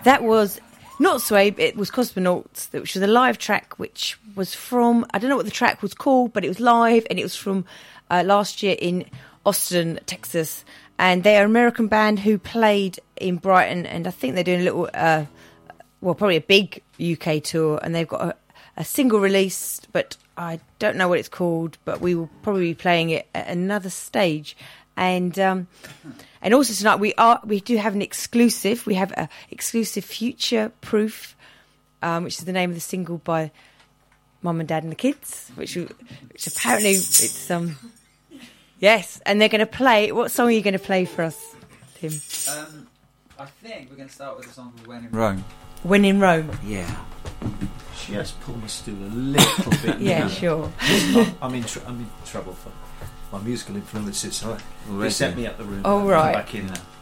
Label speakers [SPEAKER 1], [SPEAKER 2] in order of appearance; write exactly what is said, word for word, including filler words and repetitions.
[SPEAKER 1] That was not Sway, it was Cosmonauts, which was a live track, which was from, I don't know what the track was called, but it was live, and it was from uh, last year in Austin, Texas. And they're an American band who played in Brighton, and I think they're doing a little, uh, well, probably a big U K tour, and they've got a, a single release, but I don't know what it's called, but we will probably be playing it at another stage. And um, and also tonight we are we do have an exclusive. We have a exclusive Future Proof, um, which is the name of the single by Mum and Dad and the Kids, which which apparently it's um yes, and they're going to play. What song are you going to play for us, Tim?
[SPEAKER 2] Um, I think we're going to start with a song called "When in Rome."
[SPEAKER 1] When in Rome.
[SPEAKER 2] Yeah.
[SPEAKER 3] She has pulled my stool a little bit.
[SPEAKER 1] Yeah,
[SPEAKER 3] now.
[SPEAKER 1] sure.
[SPEAKER 3] I'm, I'm in. Tr- I'm in trouble for my musical influences. So they set me up the room.
[SPEAKER 1] Oh right.
[SPEAKER 3] I'm back in now.